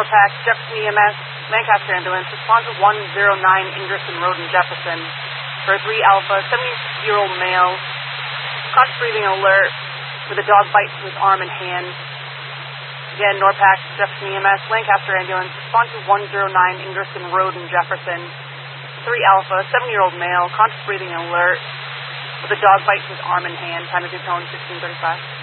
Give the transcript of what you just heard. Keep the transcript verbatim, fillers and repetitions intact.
Norpac, Jefferson E M S, Lancaster Ambulance, response to one zero nine Ingerson Road in Jefferson for a three Alpha, seventy-year-old male, conscious breathing alert with a dog bite to his arm and hand. Again, Norpac, Jefferson E M S, Lancaster Ambulance, response to one zero nine Ingerson Road in Jefferson, three Alpha, seventy-year-old male, conscious breathing alert with a dog bite to his arm and hand. Time to do tone sixteen thirty-five.